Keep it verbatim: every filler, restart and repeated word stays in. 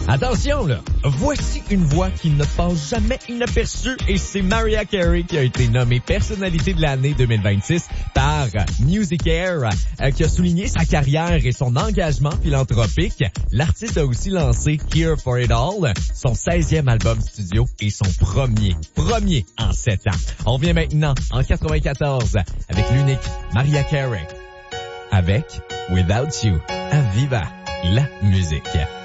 Attention là, voici une voix qui ne passe jamais inaperçue et c'est Mariah Carey qui a été nommée personnalité de l'année deux mille vingt-six par Music Air, euh, qui a souligné sa carrière et son engagement philanthropique. L'artiste a aussi lancé Here for It All, son seizième album studio et son premier, premier en sept ans. On revient maintenant en quatre-vingt-quatorze avec l'unique Mariah Carey avec Without You. À Viva la musique.